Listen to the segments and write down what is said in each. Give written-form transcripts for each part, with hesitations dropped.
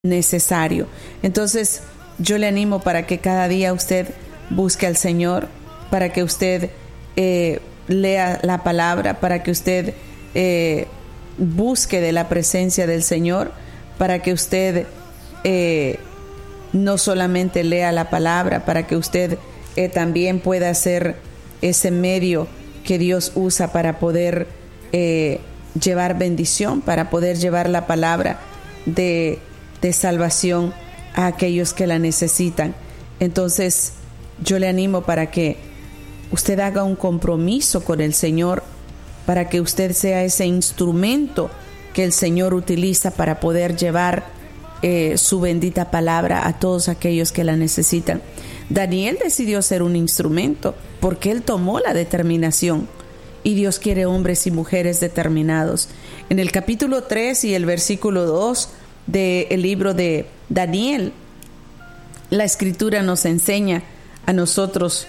necesario. Entonces, yo le animo para que cada día usted busque al Señor, para que usted lea la palabra, para que usted busque de la presencia del Señor, para que usted no solamente lea la palabra, para que usted también pueda ser ese medio que Dios usa para poder llevar bendición, para poder llevar la palabra de salvación a aquellos que la necesitan. Entonces, yo le animo para que usted haga un compromiso con el Señor, para que usted sea ese instrumento que el Señor utiliza para poder llevar su bendita palabra a todos aquellos que la necesitan. Daniel decidió ser un instrumento porque él tomó la determinación, y Dios quiere hombres y mujeres determinados. En el capítulo 3 y el versículo 2 del libro de Daniel, la Escritura nos enseña a nosotros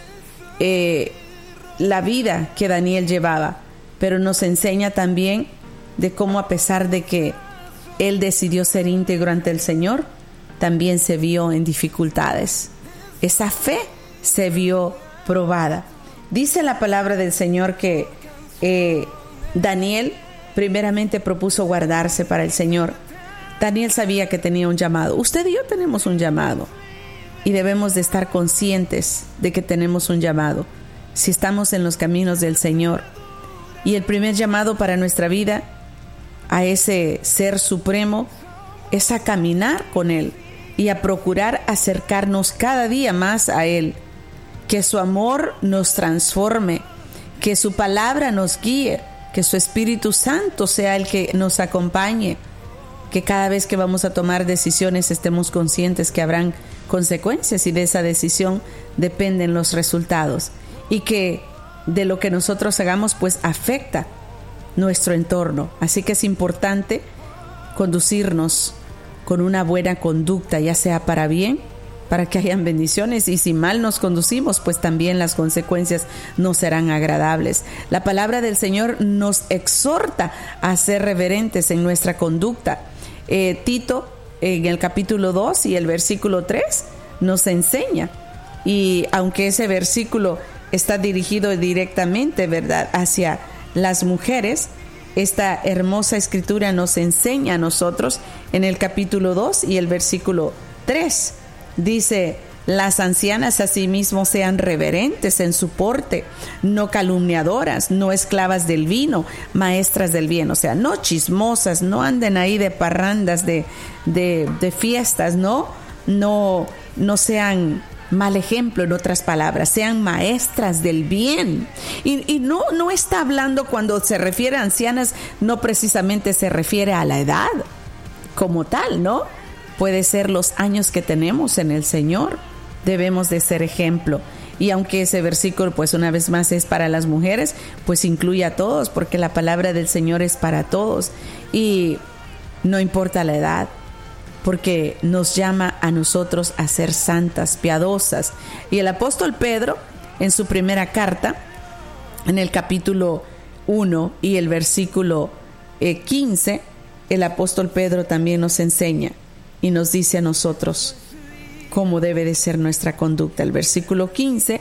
la vida que Daniel llevaba, pero nos enseña también de cómo, a pesar de que él decidió ser íntegro ante el Señor, también se vio en dificultades. Esa fe se vio probada. Dice la palabra del Señor que Daniel primeramente propuso guardarse para el Señor. Daniel sabía que tenía un llamado. Usted y yo tenemos un llamado, y debemos de estar conscientes de que tenemos un llamado si estamos en los caminos del Señor. Y el primer llamado para nuestra vida, a ese Ser Supremo, es a caminar con Él y a procurar acercarnos cada día más a Él. Que su amor nos transforme, que su palabra nos guíe, que su Espíritu Santo sea el que nos acompañe, que cada vez que vamos a tomar decisiones estemos conscientes que habrán consecuencias, y de esa decisión dependen los resultados, y que de lo que nosotros hagamos pues afecta nuestro entorno. Así que es importante conducirnos con una buena conducta, ya sea para bien, para que hayan bendiciones, y si mal nos conducimos, pues también las consecuencias no serán agradables. La palabra del Señor nos exhorta a ser reverentes en nuestra conducta. Tito, en el capítulo 2 y el versículo 3, nos enseña, y aunque ese versículo está dirigido directamente, ¿verdad?, hacia las mujeres, esta hermosa escritura nos enseña a nosotros en el capítulo 2 y el versículo 3. Dice: las ancianas asimismo sean reverentes en su porte, no calumniadoras, no esclavas del vino, maestras del bien. O sea, no chismosas, no anden ahí de parrandas, de fiestas, no sean mal ejemplo, en otras palabras, sean maestras del bien. Y no está hablando, cuando se refiere a ancianas, no precisamente se refiere a la edad como tal, ¿no? Puede ser los años que tenemos en el Señor. Debemos de ser ejemplo. Y aunque ese versículo, pues una vez más, es para las mujeres, pues incluye a todos, porque la palabra del Señor es para todos. Y no importa la edad, porque nos llama a nosotros a ser santas, piadosas. Y el apóstol Pedro, en su primera carta, en el capítulo 1 y el versículo 15, el apóstol Pedro también nos enseña y nos dice a nosotros cómo debe de ser nuestra conducta. El versículo 15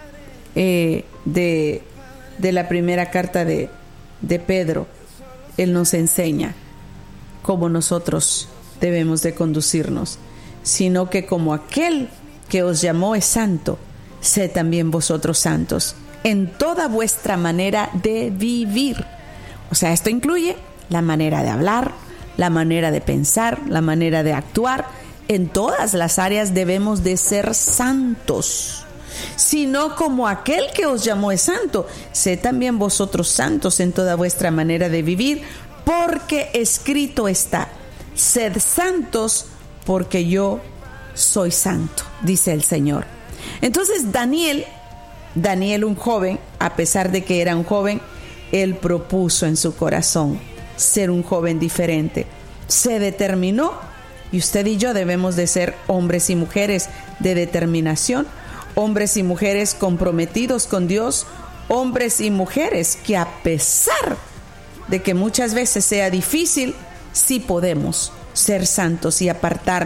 de la primera carta de Pedro, él nos enseña cómo nosotros debemos de conducirnos, sino que como aquel que os llamó es santo, sed también vosotros santos en toda vuestra manera de vivir. O sea, esto incluye la manera de hablar, la manera de pensar, la manera de actuar. En todas las áreas debemos de ser santos, sino como aquel que os llamó es santo, sed también vosotros santos en toda vuestra manera de vivir, porque escrito está: sed santos porque yo soy santo, dice el Señor. Entonces Daniel, un joven, a pesar de que era un joven, él propuso en su corazón ser un joven diferente. Se determinó, y usted y yo debemos de ser hombres y mujeres de determinación, hombres y mujeres comprometidos con Dios, hombres y mujeres que, a pesar de que muchas veces sea difícil, sí podemos ser santos y apartarnos